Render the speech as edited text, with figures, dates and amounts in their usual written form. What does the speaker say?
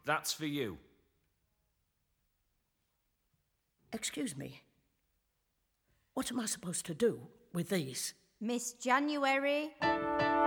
That's for you. Excuse me. What am I supposed to do with these? Miss January.